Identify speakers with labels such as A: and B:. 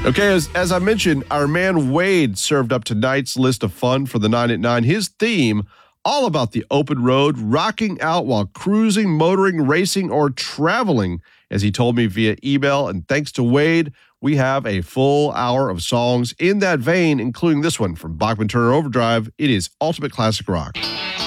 A: Okay, as I mentioned, our man Wade served up tonight's list of fun for the 9 at 9. His theme, all about the open road, rocking out while cruising, motoring, racing, or traveling, as he told me via email. And thanks to Wade, we have a full hour of songs in that vein, including this one from Bachman Turner Overdrive. It is Ultimate Classic Rock.